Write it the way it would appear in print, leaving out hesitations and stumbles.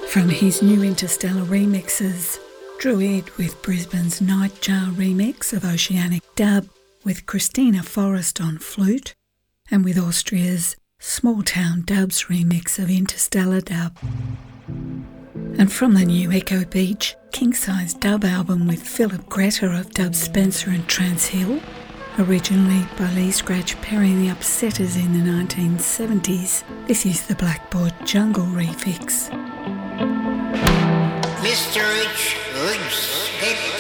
From his new Interstellar remixes, Druid with Brisbane's Nightjar remix of Oceanic Dub, with Christina Forrest on flute, and with Austria's Small Town Dubs remix of Interstellar Dub. And from the new Echo Beach King Size Dub album with Philip Greta of Dub Spencer and Trance Hill, originally by Lee Scratch Perry and the Upsetters in the 1970s, this is the Blackboard Jungle Refix. Mr. H.